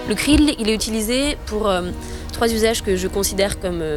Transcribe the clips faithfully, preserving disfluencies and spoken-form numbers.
Le krill, il est utilisé pour euh, trois usages que je considère comme euh,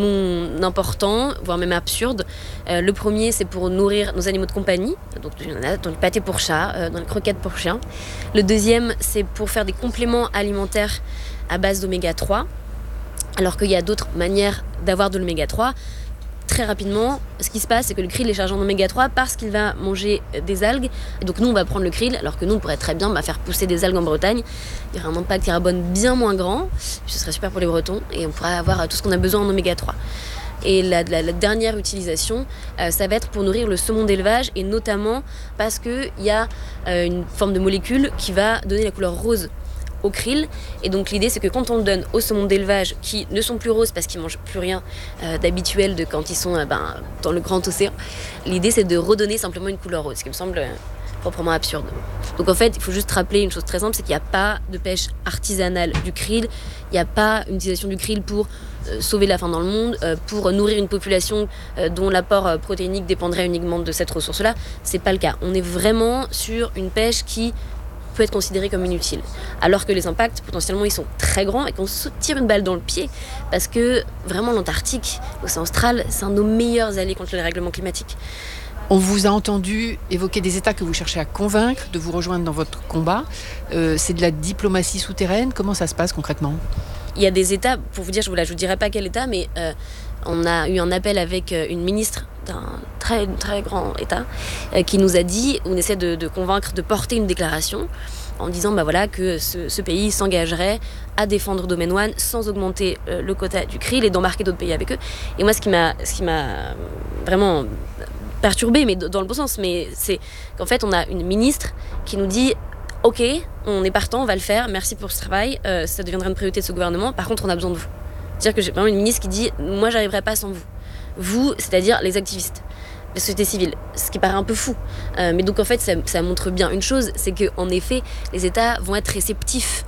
non importants, voire même absurdes. Euh, le premier, c'est pour nourrir nos animaux de compagnie, donc il y en a dans le pâté pour chat, euh, dans les croquettes pour chien. Le deuxième, c'est pour faire des compléments alimentaires à base d'oméga trois, alors qu'il y a d'autres manières d'avoir de l'oméga trois. Très rapidement, ce qui se passe, c'est que le krill est chargé en oméga trois parce qu'il va manger des algues. Et donc nous, on va prendre le krill, alors que nous, on pourrait très bien bah, faire pousser des algues en Bretagne. Il y aurait un impact carbone bien moins grand, ce serait super pour les Bretons, et on pourrait avoir tout ce qu'on a besoin en oméga trois. Et la, la, la dernière utilisation, euh, ça va être pour nourrir le saumon d'élevage, et notamment parce qu'il y a euh, une forme de molécule qui va donner la couleur rose au krill. Et donc l'idée, c'est que quand on le donne aux saumons d'élevage qui ne sont plus roses parce qu'ils mangent plus rien euh, d'habituel de quand ils sont euh, ben, dans le grand océan, l'idée c'est de redonner simplement une couleur rose, ce qui me semble euh, proprement absurde. Donc en fait, il faut juste rappeler une chose très simple, c'est qu'il n'y a pas de pêche artisanale du krill, il n'y a pas une utilisation du krill pour euh, sauver la faim dans le monde, euh, pour nourrir une population euh, dont l'apport euh, protéinique dépendrait uniquement de cette ressource-là. C'est pas le cas. On est vraiment sur une pêche qui peut être considéré comme inutile. Alors que les impacts, potentiellement, ils sont très grands et qu'on se tire une balle dans le pied parce que vraiment l'Antarctique, l'océan austral, c'est un de nos meilleurs alliés contre les règlements climatiques. On vous a entendu évoquer des États que vous cherchez à convaincre de vous rejoindre dans votre combat. Euh, c'est de la diplomatie souterraine. Comment ça se passe concrètement ? Il y a des États, pour vous dire, je ne vous dirai pas quel État, mais euh, on a eu un appel avec une ministre d'un très, très grand État euh, qui nous a dit, on essaie de, de convaincre, de porter une déclaration en disant bah voilà, que ce, ce pays s'engagerait à défendre Domaine One sans augmenter euh, le quota du krill et d'embarquer d'autres pays avec eux. Et moi, ce qui m'a, ce qui m'a vraiment perturbée, mais dans le bon sens, mais c'est qu'en fait, on a une ministre qui nous dit « Ok, on est partant, on va le faire, merci pour ce travail, euh, ça deviendra une priorité de ce gouvernement, par contre, on a besoin de vous. » C'est-à-dire que j'ai vraiment une ministre qui dit « Moi, j'arriverai pas sans vous. » Vous, c'est-à-dire les activistes, la société civile, ce qui paraît un peu fou. Euh, mais donc, en fait, ça, ça montre bien une chose, c'est qu'en effet, les États vont être réceptifs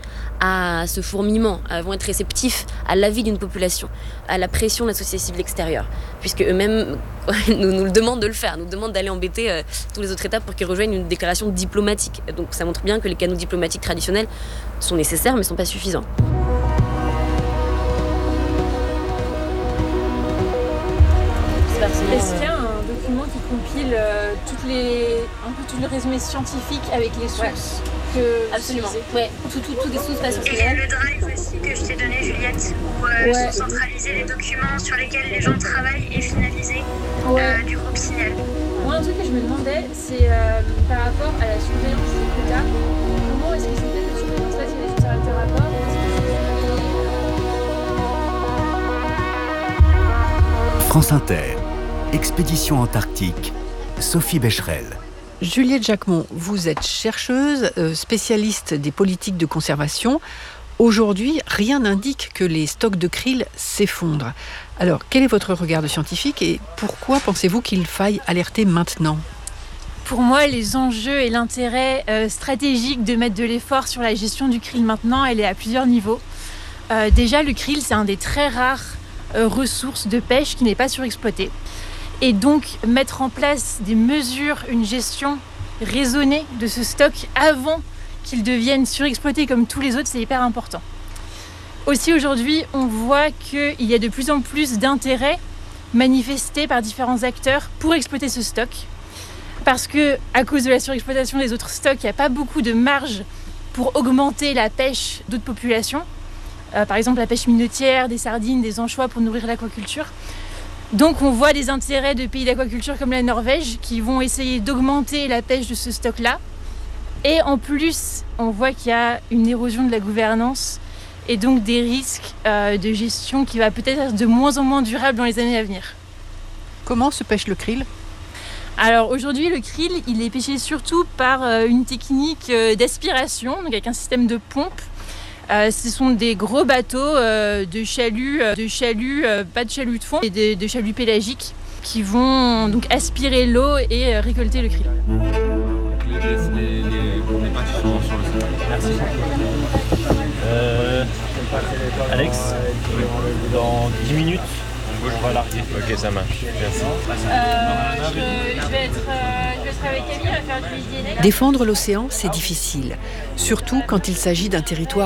à ce fourmillement, euh, vont être réceptifs à l'avis d'une population, à la pression de la société civile extérieure, puisque eux-mêmes nous, nous le demandent de le faire, nous demandent d'aller embêter euh, tous les autres États pour qu'ils rejoignent une déclaration diplomatique. Donc ça montre bien que les canaux diplomatiques traditionnels sont nécessaires, mais ne sont pas suffisants. Est-ce qu'il y a un document qui compile euh, toutes les, un peu tout le résumé scientifique avec les sources ouais. que Absolument, ouais. Tout, tout, tout des sources pas Et il y a le drive aussi que je t'ai donné, Juliette, où euh, ouais. sont centralisés les documents sur lesquels les gens travaillent et finalisés ouais. euh, du groupe Signal. Moi, un truc que je me demandais, c'est euh, par rapport à la surveillance des quotas, comment est-ce que cette surveillance-là, si elle est sur un rapport, France Inter, Expédition Antarctique, Sophie Becherel. Juliette Jacquemont, vous êtes chercheuse, spécialiste des politiques de conservation. Aujourd'hui, rien n'indique que les stocks de krill s'effondrent. Alors, quel est votre regard de scientifique et pourquoi pensez-vous qu'il faille alerter maintenant ? Pour moi, les enjeux et l'intérêt euh, stratégique de mettre de l'effort sur la gestion du krill maintenant, elle est à plusieurs niveaux. Euh, déjà, le krill, c'est un des très rares euh, ressources de pêche qui n'est pas surexploité. Et donc, mettre en place des mesures, une gestion raisonnée de ce stock avant qu'il devienne surexploité comme tous les autres, c'est hyper important. Aussi, aujourd'hui, on voit qu'il y a de plus en plus d'intérêt manifesté par différents acteurs pour exploiter ce stock. Parce que, à cause de la surexploitation des autres stocks, il n'y a pas beaucoup de marge pour augmenter la pêche d'autres populations. Euh, par exemple, la pêche minotière, des sardines, des anchois pour nourrir l'aquaculture. Donc on voit des intérêts de pays d'aquaculture comme la Norvège qui vont essayer d'augmenter la pêche de ce stock-là. Et en plus, on voit qu'il y a une érosion de la gouvernance et donc des risques euh, de gestion qui va peut-être être de moins en moins durable dans les années à venir. Comment se pêche le krill ? Alors aujourd'hui, le krill, il est pêché surtout par euh, une technique euh, d'aspiration, donc avec un système de pompe. Euh, ce sont des gros bateaux euh, de chaluts, euh, de chaluts euh, pas de chaluts de fond, mais de, de chaluts pélagiques qui vont donc aspirer l'eau et euh, récolter le krill. Les, les, les, les pattes sont sur le sol. Merci. Euh, Alex, dans dix minutes, on va larguer. Ok, ça marche. Merci. Euh, je, je, vais être, euh, je vais être avec Camille, on va faire du D N A. Défendre l'océan, c'est difficile, surtout quand il s'agit d'un territoire